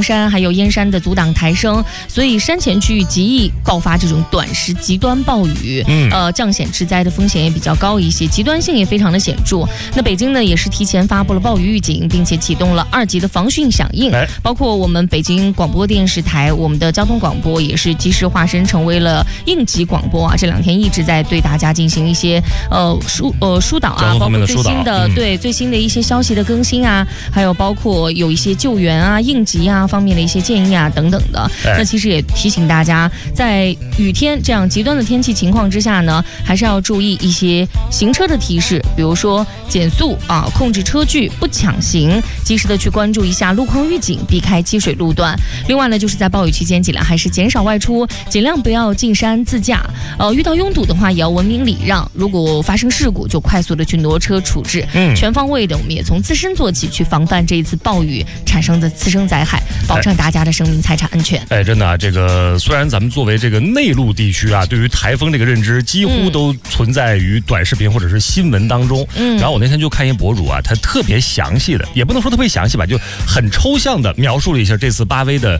山还有燕山的阻挡抬升，所以山前区域极易爆发这种短时极端暴雨，降险致灾的风险也比较高一些，极端性也非常的显著。那北京呢也是提前发布了暴雨预警，并且启动了2级的防汛响应，包括我们北京广播电视台，我们的交通广播也是及时化身成为了应急广播啊，这2天一直在对大家进行一些疏导啊，包括最新的一些消息的更新啊，还有包括有一些救援啊、应急啊方面的一些建议啊等等的。那其实也提醒大家，在雨天这样极端的天气情况之下呢，还是要注意一些行车的提示，比如说减速啊，控制车距，不抢行，及时的去关注一下路况预警，避开积水路段。另外呢，就是在暴雨期间，尽量还是减少外出，尽量不要进山自驾。遇到拥堵的话，也要文明礼让。如果发生事故，就快速的去挪车处置。全方位的，我们也从自身做起，去防范这一次暴雨产生的次生灾害，保障大家的生命财产安全。 真的啊，这个虽然咱们作为这个内陆地区啊，对于台风这个认知几乎都存在于短视频或者是新闻当中。然后我那天就看一博主啊，他特别详细的，也不能说特别详细吧，就很抽象的描述了一下这次巴威的